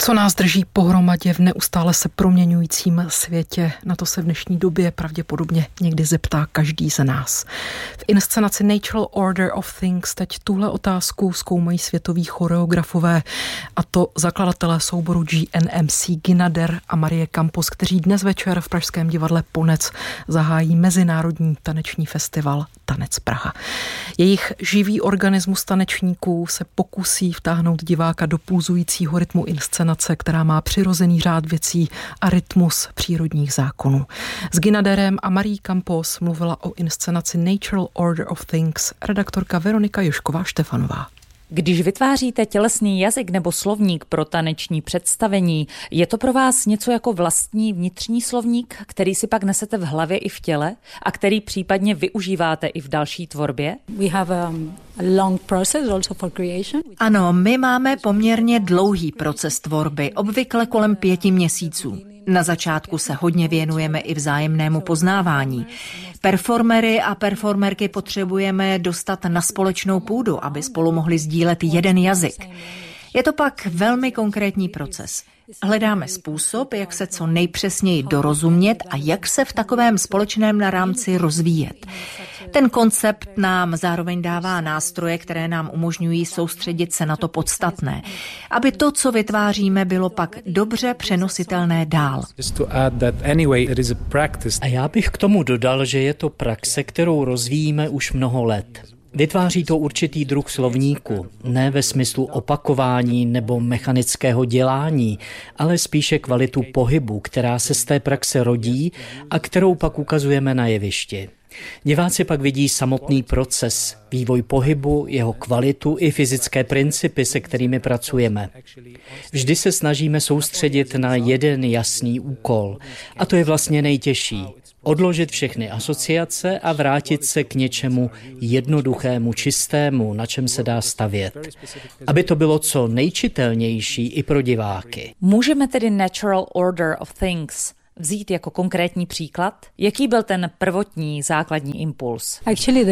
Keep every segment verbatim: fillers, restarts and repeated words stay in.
Co nás drží pohromadě v neustále se proměňujícím světě? Na to se v dnešní době pravděpodobně někdy zeptá každý z nás. V inscenaci Natural Order of Things teď tuhle otázku zkoumají světoví choreografové, a to zakladatelé souboru G N M C Ginader a Marie Campos, kteří dnes večer v pražském divadle Ponec zahájí Mezinárodní taneční festival Tanec Praha. Jejich živý organismus tanečníků se pokusí vtáhnout diváka do pulzujícího rytmu inscenace, která má přirozený řád věcí a rytmus přírodních zákonů. S Ginaderem a Marí Campos mluvila o inscenaci Natural Order of Things redaktorka Veronika Jošková-Štefanová. Když vytváříte tělesný jazyk nebo slovník pro taneční představení, je to pro vás něco jako vlastní vnitřní slovník, který si pak nesete v hlavě i v těle a který případně využíváte i v další tvorbě? Ano, my máme poměrně dlouhý proces tvorby, obvykle kolem pěti měsíců. Na začátku se hodně věnujeme i vzájemnému poznávání. Performery a performerky potřebujeme dostat na společnou půdu, aby spolu mohli sdílet jeden jazyk. Je to pak velmi konkrétní proces. Hledáme způsob, jak se co nejpřesněji dorozumět a jak se v takovém společném rámci rozvíjet. Ten koncept nám zároveň dává nástroje, které nám umožňují soustředit se na to podstatné, aby to, co vytváříme, bylo pak dobře přenositelné dál. A já bych k tomu dodal, že je to praxe, kterou rozvíjíme už mnoho let. Vytváří to určitý druh slovníku, ne ve smyslu opakování nebo mechanického dělání, ale spíše kvalitu pohybu, která se z té praxe rodí a kterou pak ukazujeme na jevišti. Diváci pak vidí samotný proces, vývoj pohybu, jeho kvalitu i fyzické principy, se kterými pracujeme. Vždy se snažíme soustředit na jeden jasný úkol, a to je vlastně nejtěžší. Odložit všechny asociace a vrátit se k něčemu jednoduchému, čistému, na čem se dá stavět. Aby to bylo co nejčitelnější i pro diváky. Můžeme tedy Natural Order of Things vzít jako konkrétní příklad? Jaký byl ten prvotní základní impuls?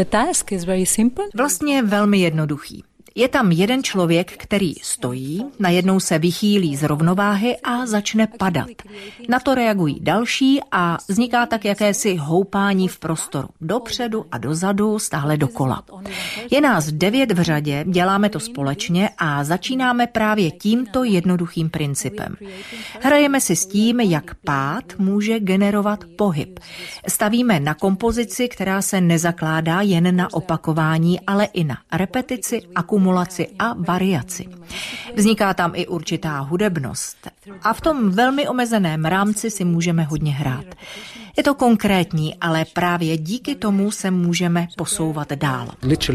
Vlastně velmi jednoduchý. Je tam jeden člověk, který stojí, najednou se vychýlí z rovnováhy a začne padat. Na to reagují další a vzniká tak jakési houpání v prostoru. Dopředu a dozadu, stále dokola. Je nás devět v řadě, děláme to společně a začínáme právě tímto jednoduchým principem. Hrajeme si s tím, jak pád může generovat pohyb. Stavíme na kompozici, která se nezakládá jen na opakování, ale i na repetici, akumulaci a variaci. Vzniká tam i určitá hudebnost a v tom velmi omezeném rámci si můžeme hodně hrát. Je to konkrétní, ale právě díky tomu se můžeme posouvat dál.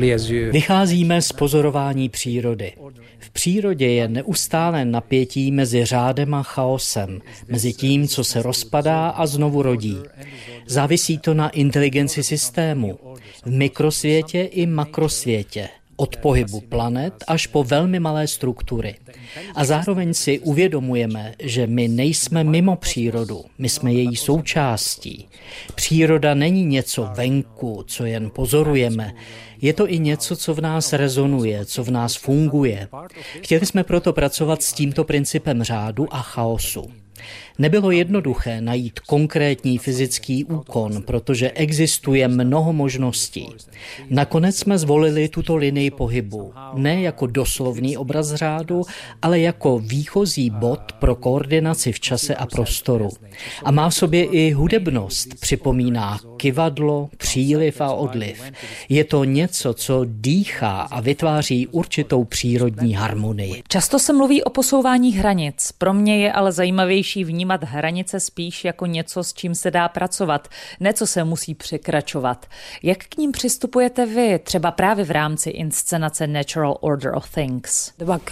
Vycházíme z pozorování přírody. V přírodě je neustále napětí mezi řádem a chaosem, mezi tím, co se rozpadá a znovu rodí. Závisí to na inteligenci systému, v mikrosvětě i makrosvětě. Od pohybu planet až po velmi malé struktury. A zároveň si uvědomujeme, že my nejsme mimo přírodu, my jsme její součástí. Příroda není něco venku, co jen pozorujeme. Je to i něco, co v nás rezonuje, co v nás funguje. Chtěli jsme proto pracovat s tímto principem řádu a chaosu. Nebylo jednoduché najít konkrétní fyzický úkon, protože existuje mnoho možností. Nakonec jsme zvolili tuto linii pohybu, ne jako doslovný obraz řádu, ale jako výchozí bod pro koordinaci v čase a prostoru. A má v sobě i hudebnost, připomíná kyvadlo, příliv a odliv. Je to něco, co dýchá a vytváří určitou přírodní harmonii. Často se mluví o posouvání hranic. Pro mě je ale zajímavější vnímat hranice spíš jako něco, s čím se dá pracovat, ne co se musí překračovat. Jak k ním přistupujete vy, třeba právě v rámci inscenace Natural Order of Things?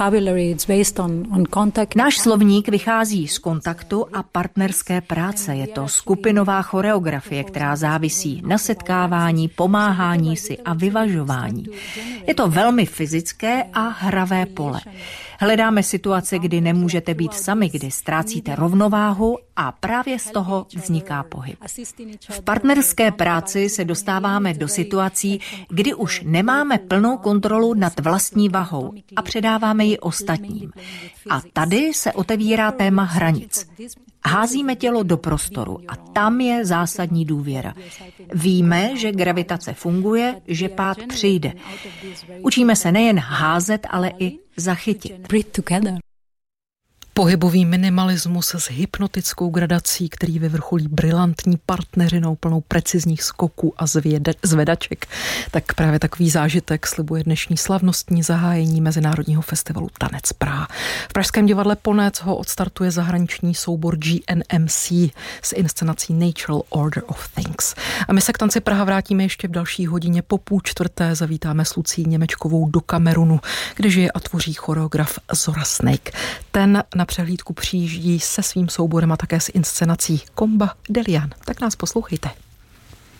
Náš slovník vychází z kontaktu a partnerské práce. Je to skupinová choreografie, která závisí závisí na setkávání, pomáhání si a vyvažování. Je to velmi fyzické a hravé pole. Hledáme situace, kdy nemůžete být sami, kdy ztrácíte rovnováhu a právě z toho vzniká pohyb. V partnerské práci se dostáváme do situací, kdy už nemáme plnou kontrolu nad vlastní vahou a předáváme ji ostatním. A tady se otevírá téma hranic. Házíme tělo do prostoru a tam je zásadní důvěra. Víme, že gravitace funguje, že pád přijde. Učíme se nejen házet, ale i zachytit. Pohybový minimalismus s hypnotickou gradací, který vyvrcholí brilantní partneřinou plnou precizních skoků a zvěde, zvedaček. Tak právě takový zážitek slibuje dnešní slavnostní zahájení Mezinárodního festivalu Tanec Praha. V pražském divadle Ponec ho odstartuje zahraniční soubor G N M C s inscenací Natural Order of Things. A my se k Tanci Praha vrátíme ještě v další hodině. Po půl čtvrté zavítáme s Lucí Němečkovou do Kamerunu, kde žije a tvoří choreograf Zora Snake. Ten na přehlídku přijíždí se svým souborem a také s inscenací Komba Delian. Tak nás poslouchejte.